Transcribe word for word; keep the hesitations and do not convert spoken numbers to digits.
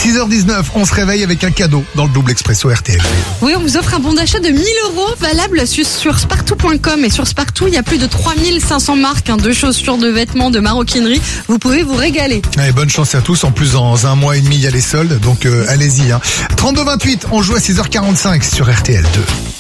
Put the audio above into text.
six heures dix-neuf, on se réveille avec un cadeau dans le double expresso R T L. Oui, on vous offre un bon d'achat de mille euros valable sur, sur spartou point com. Et sur Spartou, il y a plus de trois mille cinq cents marques hein, de chaussures, de vêtements, de maroquinerie. Vous pouvez vous régaler. Allez, bonne chance à tous. En plus, dans un mois et demi, il y a les soldes. Donc, euh, allez-y. Hein. trente-deux vingt-huit, on joue à six heures quarante-cinq sur R T L deux.